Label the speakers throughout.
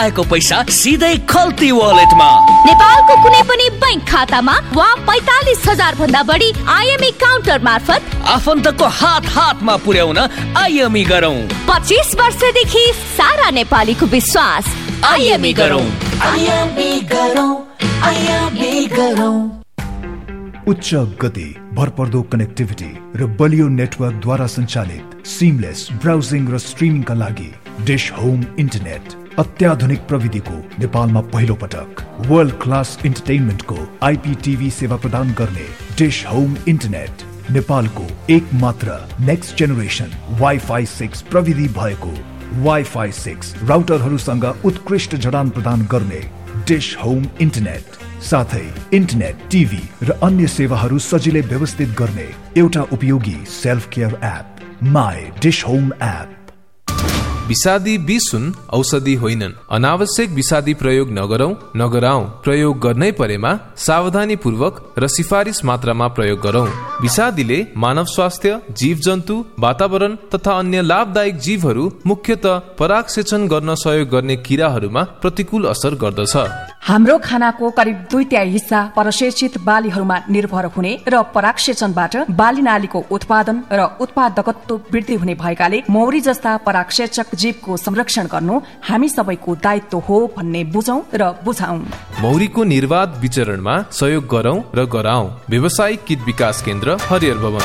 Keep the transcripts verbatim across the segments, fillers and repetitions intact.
Speaker 1: आएको पैसा सिधै खल्ती वालेटमा।
Speaker 2: नेपालको कुनै पनि बैंक खातामा वा पैतालिस हजार भन्दा बढी आइएमई काउन्टर मार्फत
Speaker 1: आफन्तको हात हातमा पुर्याउन आइएमई गरौँ।
Speaker 2: पच्चीस वर्षदेखि सारा नेपालीको विश्वास। आइएमई गरौँ,
Speaker 3: आइएमई गरौँ, आइएमई गरौँ।
Speaker 4: उच्च गति, भरपर्दो कनेक्टिभिटी र बलियो नेटवर्कद्वारा सञ्चालित सिमलेस ब्राउजिङ र स्ट्रिमिङका लागि डिश होम इन्टरनेट। अत्याधुनिक प्रविधिको नेपालमा पहिलो पटक वर्ल्ड क्लास इन्टरटेनमेन्टको आइपीटिभी सेवा प्रदान गर्ने डिश होम इन्टरनेट नेपालको एक मात्र नेक्स्ट जेनेरेसन वाइफाई सिक्स प्रविधि भएको वाइफाई सिक्स राउटरहरूसँग उत्कृष्ट जडान प्रदान गर्ने डिश होम इन्टरनेट, साथै इन्टरनेट, टिभी र अन्य सेवाहरू सजिलै व्यवस्थित गर्ने एउटा उपयोगी self care app my dish home app.
Speaker 5: विषादी विष हुन्, औषधि होइनन्। अनावश्यक विषादी प्रयोग नगरौं, नगराउँ। प्रयोग गर्नै परेमा सावधानी पूर्वक र सिफारिस मात्रामा प्रयोग गरौं। विषादीले मानव स्वास्थ्य, जीव जन्तु, वातावरण तथा अन्य लाभदायक जीवहरू, मुख्यतः परागसेचन गर्न सहयोग गर्ने किराहरूमा प्रतिकूल असर गर्दछ।
Speaker 6: हाम्रो खानाको करिब दुई तिहाई हिस्सा परसेचित बालीहरूमा निर्भर हुने र परागसेचनबाट बाली नालीको उत्पादन र उत्पादकत्व वृद्धि हुने भएकाले मौरी जस्ता परागसेचक जीवको संरक्षण गर्नु हामी सबैको दायित्व हो भन्ने बुझौं र बुझाउँ।
Speaker 5: मौरीको निर्वाध विचरणमा सहयोग गरौं र गराउँ। व्यावसायिक कीट विकास केन्द्र, हरिहर भवन।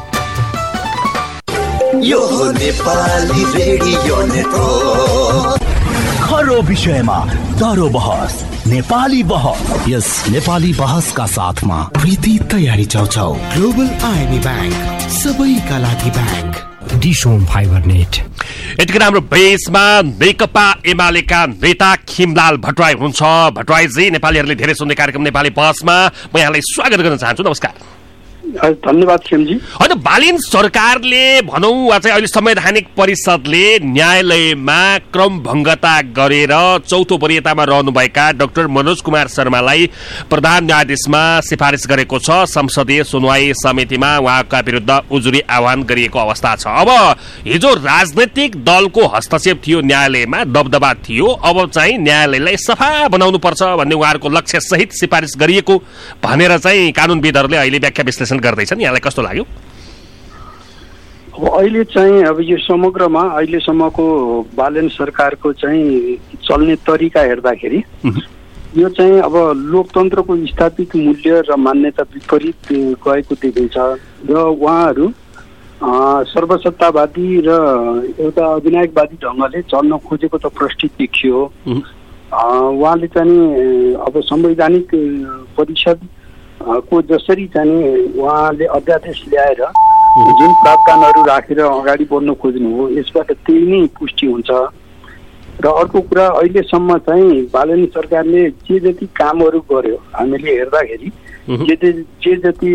Speaker 3: यो नेपाली रेडियो नेटवर्क।
Speaker 7: खरो विषयमा दरो बहस, नेपाली बहस। यस नेपाली बहसका साथमा प्रीति तयारी चौचौ,
Speaker 8: ग्लोबल आइएमई ब्याङ्क, सबैका लागि bank,
Speaker 9: dish home fibre net.
Speaker 10: यतिखेर हाम्रो बेसमा नेकपा एमालेका नेता खिमलाल भट्टराई हुनुहुन्छ। भट्टराईजी, नेपालीहरूले धेरै सुन्ने कार्यक्रम नेपाली बहसमा म यहाँलाई स्वागत गर्न चाहन्छु। नमस्कार।
Speaker 11: धन्यवाद खेमजी।
Speaker 10: होइन, बालिन सरकारले भनौँ वा चाहिँ अहिले संवैधानिक परिषदले न्यायालयमा क्रमभङ्गता गरेर चौथो वरियतामा रहनुभएका डाक्टर मनोज कुमार शर्मालाई प्रधान न्यायाधीशमा सिफारिस गरेको छ। संसदीय सुनवाई समितिमा उहाँका विरुद्ध उजुरी आह्वान गरिएको अवस्था छ। अब हिजो राजनैतिक दलको हस्तक्षेप थियो, न्यायालयमा दबदबा थियो। अब चाहिँ न्यायालयलाई सफा बनाउनु पर्छ भन्ने उहाँहरूको लक्ष्य सहित सिफारिस गरिएको भनेर चाहिँ कानुनविदहरूले अहिले व्याख्या विश्लेषण गर्दैछन्। यहाँलाई कस्तो लाग्यो?
Speaker 11: अब अहिले चाहिँ अब यो समग्रमा अहिलेसम्मको बालेन सरकारको चाहिँ चल्ने तरिका हेर्दाखेरि यो चाहिँ अब लोकतन्त्रको स्थापित मूल्य र मान्यता विपरीत गएको देखिन्छ र उहाँहरू सर्वसत्तावादी र एउटा अधिनायकवादी ढङ्गले चल्न खोजेको त प्रष्टि देखियो। उहाँले चाहिँ अब संवैधानिक परिषद को जसरी चाहिँ उहाँले अध्यादेश ल्याएर जुन प्रावधानहरू राखेर अगाडि बढ्न खोज्नु हो, यसबाट त्यही नै पुष्टि हुन्छ। र अर्को कुरा, अहिलेसम्म चाहिँ बालेन सरकारले जे जति कामहरू गर्यो हामीले हेर्दाखेरि जे जे जति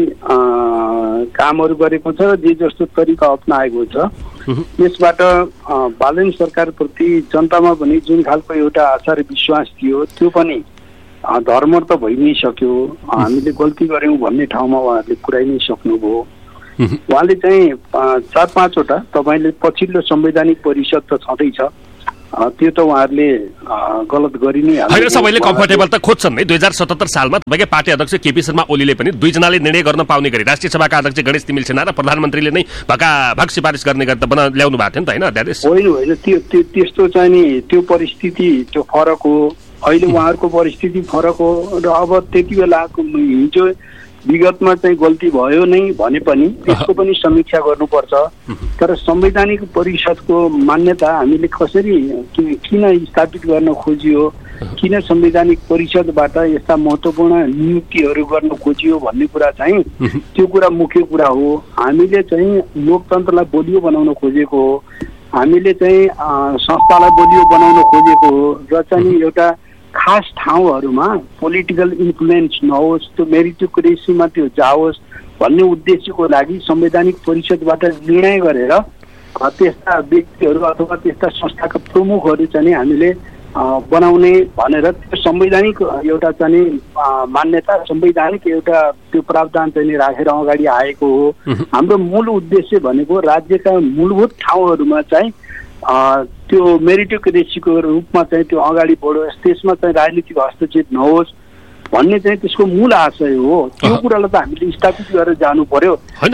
Speaker 11: कामहरू गरेको छ र जे जस्तो तरिका अप्नाएको छ, यसबाट बालेन सरकारप्रति जनतामा पनि जुन खालको एउटा आशा र विश्वास थियो त्यो पनि धर्म त भइ नै सक्यो। हामीले गल्ती गर्यौँ भन्ने ठाउँमा उहाँहरूले पुर्याइ नै सक्नुभयो। उहाँले चाहिँ चार पाँचवटा, तपाईँले पछिल्लो संवैधानिक परिषद त छँदैछ, त्यो त उहाँहरूले गलत गरि नै
Speaker 10: हाल्यो। सबैले कम्फर्टेबल त खोज्छन् नै। दुई हजार सतहत्तर सालमा तपाईँकै पार्टी अध्यक्ष केपी शर्मा ओलीले पनि दुईजनाले निर्णय गर्न पाउने गरी राष्ट्रिय सभाका अध्यक्ष गणेश तिमिल सेना र प्रधानमन्त्रीले नै भकाभक सिफारिस गर्ने गरी त बना ल्याउनु भएको थियो नि त, होइन अध्यादेश?
Speaker 11: होइन होइन, त्यो त्यस्तो चाहिँ नि त्यो परिस्थिति त्यो फरक हो। अहिले उहाँहरूको परिस्थिति फरक हो र अब त्यति बेलाको हिजो विगतमा चाहिँ गल्ती भयो नै भने पनि त्यसको पनि समीक्षा गर्नुपर्छ। तर संवैधानिक परिषदको मान्यता हामीले कसरी किन स्थापित गर्न खोजियो, किन संवैधानिक परिषदबाट यस्ता महत्त्वपूर्ण नियुक्तिहरू गर्न खोजियो भन्ने कुरा चाहिँ त्यो कुरा मुख्य कुरा हो। हामीले चाहिँ लोकतन्त्रलाई बलियो बनाउन खोजेको हो, हामीले चाहिँ संस्थालाई बलियो बनाउन खोजेको हो र चाहिँ एउटा खास ठाउँहरूमा पोलिटिकल इन्फ्लुएन्स नहोस्, त्यो मेरिटोक्रेसीमा त्यो जाओस् भन्ने उद्देश्यको लागि संवैधानिक परिषदबाट निर्णय गरेर त्यस्ता व्यक्तिहरू अथवा त्यस्ता संस्थाका प्रमुखहरू चाहिँ हामीले बनाउने भनेर त्यो संवैधानिक एउटा चाहिँ मान्यता, संवैधानिक एउटा त्यो प्रावधान चाहिँ राखेर अगाडि आएको हो। हाम्रो मूल उद्देश्य भनेको राज्यका मूलभूत ठाउँहरूमा चाहिँ त्यो मेरिटोक्रेसीको रूपमा चाहिँ त्यो अगाडि बढोस्, त्यसमा चाहिँ राजनीतिक हस्तक्षेप नहोस् भन्ने चाहिँ त्यसको मूल आशय हो। त्यो कुरालाई त हामीले स्थापित गरेर जानु पर्यो।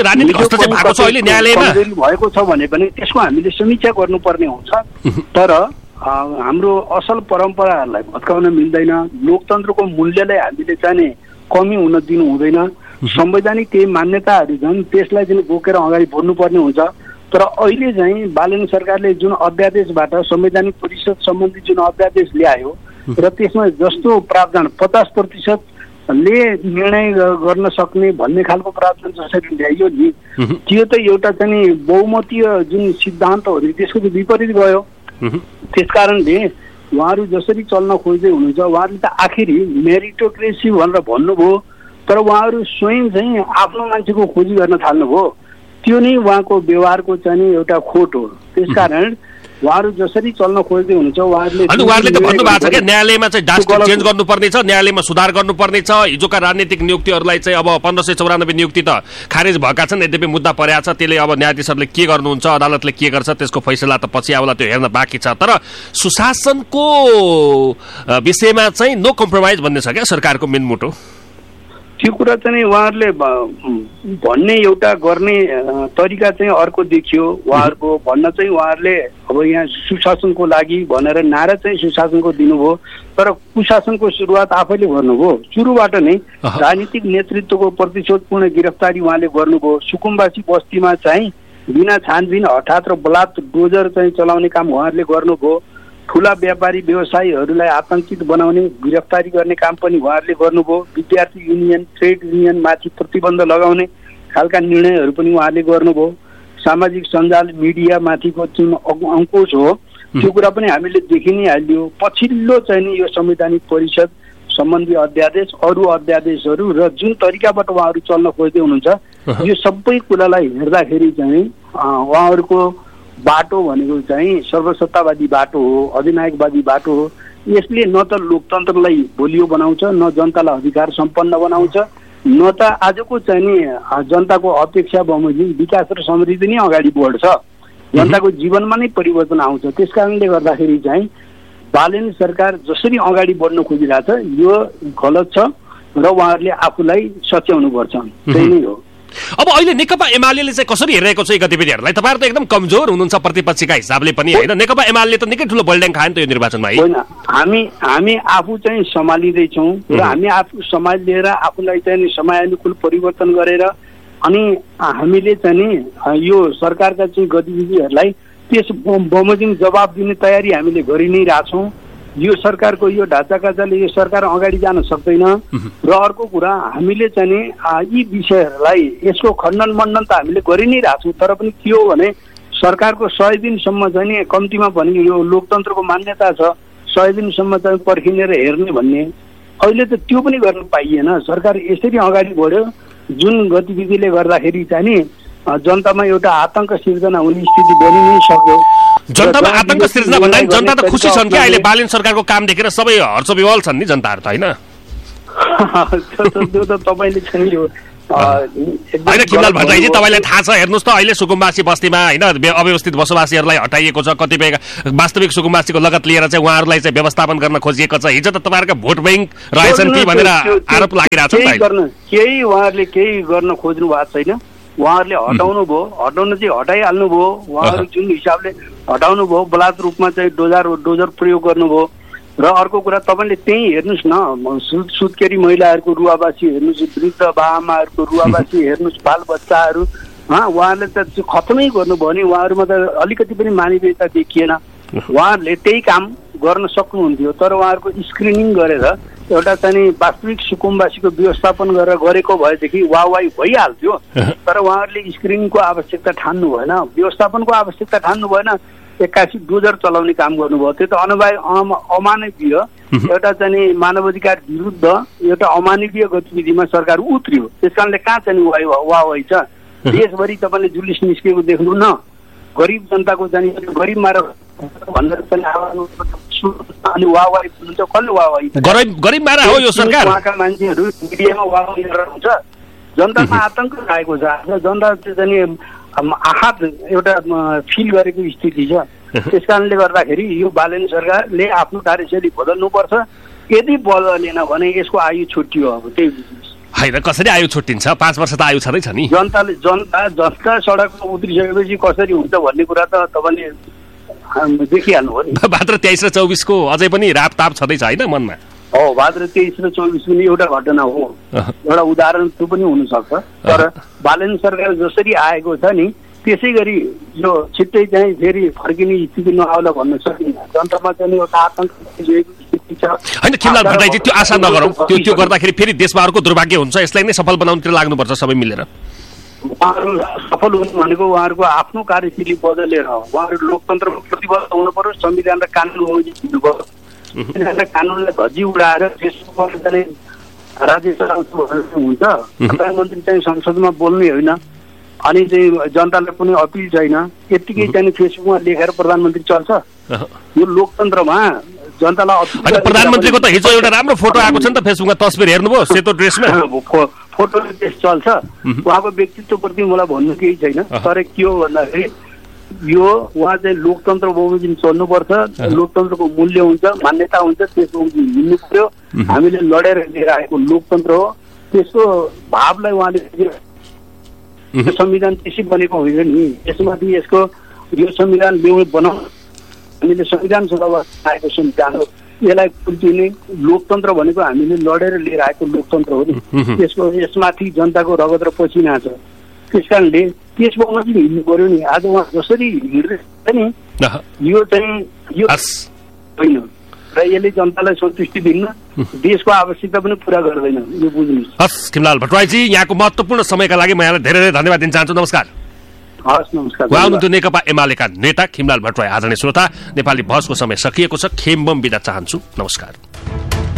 Speaker 11: भएको छ भने पनि त्यसको हामीले समीक्षा गर्नुपर्ने हुन्छ। तर हाम्रो असल परम्पराहरूलाई भत्काउन मिल्दैन, लोकतन्त्रको मूल्यलाई हामीले चाहिँ कमी हुन दिनु हुँदैन। संवैधानिक केही मान्यताहरू छन् त्यसलाई चाहिँ बोकेर अगाडि बढ्नुपर्ने हुन्छ। तर अहिले चाहिँ बालन सरकारले जुन अध्यादेशबाट संवैधानिक परिषद सम्बन्धी जुन अध्यादेश ल्यायो र त्यसमा जस्तो प्रावधान पचास प्रतिशतले निर्णय गर्न सक्ने भन्ने खालको प्रावधान जसरी ल्याइयो नि, त्यो त एउटा चाहिँ बहुमतीय जुन सिद्धान्त हो नि त्यसको चाहिँ विपरीत गयो। त्यसकारणले उहाँहरू जसरी चल्न खोज्दै हुनुहुन्छ, उहाँहरूले त आखिरी मेरिटोक्रेसी भनेर भन्नुभयो, तर उहाँहरू स्वयं चाहिँ आफ्नो मान्छेको खोजी गर्न थाल्नुभयो। त्यो नै उहाँको व्यवहारको चाहिँ एउटा खोट हो। त्यसकारण उहाँहरू जसरी चल्न खोज्दै हुनुहुन्छ उहाँहरूले
Speaker 10: उहाँहरूले त भन्नुभएको छ क्या न्यायालयमा चाहिँ ड्रास्टिक चेन्ज गर्नुपर्ने छ, न्यायालयमा सुधार गर्नुपर्ने छ। हिजोका राजनीतिक नियुक्तिहरूलाई चाहिँ अब पन्ध्र सय चौरानब्बे नियुक्ति त खारेज भएका छन्, यद्यपि मुद्दा परेको छ। त्यसले अब न्यायाधीशहरूले के गर्नुहुन्छ, अदालतले के गर्छ त्यसको फैसला त पछि आउला, त्यो हेर्न बाँकी छ। तर सुशासनको विषयमा चाहिँ नो कम्प्रोमाइज भन्ने छ क्या सरकारको मेन मोटो।
Speaker 11: त्यो कुरा चाहिँ उहाँहरूले भन्ने एउटा गर्ने तरिका चाहिँ अर्को देखियो उहाँहरूको। भन्न चाहिँ उहाँहरूले अब यहाँ सुशासनको लागि भनेर नारा चाहिँ सुशासनको दिनुभयो, तर कुशासनको सुरुवात आफैले गर्नुभयो। सुरुबाट नै राजनीतिक नेतृत्वको प्रतिशोधपूर्ण गिरफ्तारी उहाँले गर्नुभयो। सुकुम्बासी बस्तीमा चाहिँ बिना छानबिन हठात र बलात् डोजर चाहिँ चलाउने काम उहाँहरूले गर्नुभयो। ठुला व्यापारी व्यवसायीहरूलाई आतंकित बनाउने गिरफ्तारी गर्ने काम पनि उहाँहरूले गर्नुभयो। विद्यार्थी युनियन ट्रेड युनियनमाथि प्रतिबन्ध लगाउने खालका निर्णयहरू पनि उहाँहरूले गर्नुभयो। सामाजिक सञ्जाल मिडियामाथिको जुन अङ्कुश हो त्यो कुरा पनि हामीले देखि नै हाल्यो। पछिल्लो चाहिँ यो संवैधानिक परिषद सम्बन्धी अध्यादेश, अरू अध्यादेशहरू र जुन तरिकाबाट उहाँहरू चल्न खोज्दै हुनुहुन्छ, यो सबै कुरालाई हेर्दाखेरि चाहिँ उहाँहरूको बाटो भनेको चाहिँ सर्वसत्तावादी बाटो हो, अधिनायकवादी बाटो हो। यसले न त लोकतन्त्रलाई बलियो बनाउँछ, न जनतालाई अधिकार सम्पन्न बनाउँछ, न त आजको चाहिँ नि जनताको अपेक्षा बमोजिम विकास र समृद्धि नै अगाडि बढ्छ, जनताको जीवनमा नै परिवर्तन आउँछ। त्यस कारणले गर्दाखेरि चाहिँ बालन सरकार जसरी अगाडि बढ्न खोजिरहेछ यो गलत छ र उहाँहरूले आफूलाई सच्याउनु पर्छ। त्यही नै हो।
Speaker 10: अब अहिले नेकपा एमाले चाहिँ कसरी हेरिरहेको छ यी गतिविधिहरूलाई? तपाईँहरू त एकदम कमजोर हुनुहुन्छ प्रतिपक्षका हिसाबले पनि होइन। नेकपा एमाले त निकै ठुलो बलड्याङ खायो नि त यो निर्वाचनमा।
Speaker 11: होइन, हामी हामी आफू चाहिँ सम्हालिँदैछौँ र हामी आफू सम्हालिएर आफूलाई चाहिँ समयानुकूल परिवर्तन गरेर अनि हामीले चाहिँ यो सरकारका चाहिँ गतिविधिहरूलाई त्यस बमोजिम जवाब दिने तयारी हामीले गरि नै रहेछौँ। यो सरकारको यो ढाँचाकाचाले यो सरकार अगाडि जान सक्दैन। र अर्को कुरा हामीले चाहिँ यी विषयहरूलाई यसको खण्डन मण्डन त हामीले गरि नै रहेछौँ, तर पनि के हो भने सरकारको सय दिनसम्म चाहिँ कम्तीमा भने यो लोकतन्त्रको मान्यता छ सय दिनसम्म चाहिँ पर्खिनेर हेर्ने भन्ने, अहिले त त्यो पनि गर्न पाइएन। सरकार यसरी अगाडि बढ्यो जुन गतिविधिले गर्दाखेरि चाहिँ जनतामा एउटा आतंक सिर्जना हुने स्थिति बनि नै सक्यो।
Speaker 10: जनतामा आतंक सिर्जना भन्दा पनि जनता त खुसी छन् कि अहिले बालन सरकारको काम देखेर सबै हर्षविह्वल छन् नि जनताहरू त होइन?
Speaker 11: त्यो त तपाईँले चाहिँ यो
Speaker 10: होइन खिमलाल भट्टराईजी तपाईँलाई थाहा छ हेर्नुहोस् त अहिले सुकुम्बासी बस्तीमा होइन अव्यवस्थित बसोबासीहरूलाई हटाइएको छ। कतिपय वास्तविक सुकुम्बासीको लगत लिएर चाहिँ उहाँहरूलाई चाहिँ व्यवस्थापन गर्न खोजिएको छ। हिजो त तपाईँहरूका भोट ब्याङ्क रहेछन् कि भनेर आरोप लागिरहेको छ।
Speaker 11: केही उहाँहरूले केही गर्न खोज्नु भएको छैन। उहाँहरूले हटाउनु भयो, हटाउन चाहिँ हटाइहाल्नु भयो। उहाँहरू जुन हिसाबले हटाउनु भयो बलात् रूपमा चाहिँ डोजर डोजर प्रयोग गर्नुभयो। र अर्को कुरा तपाईँले त्यही हेर्नुहोस् न, सुत सुत्केरी महिलाहरूको रुवाबासी हेर्नुहोस्, वृद्ध बाआमाहरूको रुवाबासी हेर्नुहोस्, बाल बच्चाहरू उहाँहरूले त खत्तमै गर्नुभयो नि। उहाँहरूमा त अलिकति पनि मानवीयता देखिएन। उहाँहरूले त्यही काम गर्न सक्नुहुन्थ्यो, तर उहाँहरूको स्क्रिनिङ गरेर एउटा चाहिँ वास्तविक सुकुम्बासीको व्यवस्थापन गरेर गरेको भएदेखि वाहवाही भइहाल्थ्यो। तर उहाँहरूले स्क्रिनिङको आवश्यकता ठान्नु भएन, व्यवस्थापनको आवश्यकता ठान्नु भएन, एक्कासी डोजर चलाउने काम गर्नुभयो। त्यो त अनवाय अमानवीय एउटा चाहिँ मानवाधिकार विरुद्ध एउटा अमानवीय गतिविधिमा सरकार उत्रियो। त्यस कारणले कहाँ चाहिँ वाहवाही छ? देशभरि तपाईँले जुलिस निस्केको देख्नु न, गरिब जनताको चाहिँ गरिब मार भनेर पनि अनि वाहवाही हुन्छ। कसले वाहवाही?
Speaker 10: गरिब मारा हो यो सरकार।
Speaker 11: उहाँका मान्छेहरू मिडियामा वाहवाही गरेर हुन्छ। जनतामा आतंक लागेको छ। जनता चाहिँ आहत एउटा फिल गरेको स्थिति छ। त्यस कारणले गर्दाखेरि यो बालेन सरकारले आफ्नो कार्यशैली बदल्नुपर्छ। यदि बदलेन भने यसको आयु छुट्टियो। अब त्यही
Speaker 10: होइन कसरी आयु छुट्टिन्छ? पाँच वर्ष त आयु छँदैछ नि।
Speaker 11: जनताले जनता जसका सडकमा उत्रिसकेपछि कसरी हुन्छ भन्ने कुरा त तपाईँले देखिहाल्नु हो नि।
Speaker 10: भाद्र तेइस र चौबिसको अझै पनि रापताप छँदैछ होइन मनमा?
Speaker 11: हो, भाद्र तेइस र चौबिस पनि एउटा घटना हो, एउटा उदाहरण त्यो पनि हुनसक्छ। तर बालेन सरकार जसरी आएको छ नि त्यसै गरी यो छिट्टै चाहिँ फेरि फर्किने स्थिति नआउला भन्न सकिन्न। जनतामा चाहिँ एउटा आतंक स्थिति छ।
Speaker 10: होइन खिमलाल भट्टराईजी त्यो आशा नगरौँ। त्यो त्यो गर्दाखेरि फेरि देशमा अर्को दुर्भाग्य हुन्छ। यसलाई नै सफल बनाउनुतिर लाग्नुपर्छ सबै मिलेर।
Speaker 11: उहाँहरू सफल हुनु भनेको उहाँहरूको आफ्नो कार्यशैली बदलेर उहाँहरू लोकतन्त्रमा प्रतिबद्ध हुनु पर्यो, संविधान र कानुन हुनु पर्यो। संविधान र कानुनलाई धजी उडाएर त्यसमा चाहिँ राज्य चलाउँछु भनेर हुन्छ। प्रधानमन्त्री चाहिँ संसदमा बोल्ने होइन, अनि चाहिँ जनतालाई कुनै अपिल छैन, यत्तिकै चाहिँ फेसबुकमा लेखेर प्रधानमन्त्री चल्छ। यो लोकतन्त्रमा जनतालाई अपिल।
Speaker 10: प्रधानमन्त्रीको त हिजो एउटा राम्रो फोटो आएको छ नि त फेसबुकमा, तस्बिर हेर्नुभयो सेतो ड्रेसमा?
Speaker 11: फोटोले देश चल्छ। उहाँको व्यक्तित्वप्रति मलाई भन्नु केही छैन। तर के हो भन्दाखेरि यो उहाँ चाहिँ लोकतन्त्र बमोजिम चल्नुपर्छ। लोकतन्त्रको मूल्य हुन्छ, मान्यता हुन्छ, त्यसको हिँड्नु पर्यो। हामीले लडेर लिएर आएको लोकतन्त्र हो, त्यसको भावलाई उहाँले संविधान त्यसै बनेको होइन नि। यसमाथि यसको यो संविधान ल्याउने बनाउनु हामीले संविधान सभामा आएको संविधान हो। यसलाई कुल्चिने लोकतन्त्र भनेको हामीले लडेर लिएर आएको लोकतन्त्र हो नि। त्यसको यसमाथि जनताको रगत र पसिना छ। त्यस कारणले त्यस बमोजिम हिँड्नु पर्यो नि। आज उहाँ जसरी हिँड्दैछ नि यो चाहिँ यो होइन र यसले जनतालाई सन्तुष्टि दिन्न, देशको आवश्यकता पनि पुरा गर्दैन। यो बुझ्नुहोस्।
Speaker 10: हस् खिमलाल भट्टराईजी, यहाँको महत्त्वपूर्ण समयका लागि म यहाँलाई धेरै धेरै धन्यवाद दिन चाहन्छु। नमस्कार।
Speaker 11: हस् नमस्कार।
Speaker 10: उहाँ हुनुहुन्थ्यो नेकपा एमालेका नेता खिमलाल भट्टराई। आदरणीय श्रोता, नेपाली बहसको समय सकिएको छ। खेमबम बिदा चाहन्छु। नमस्कार।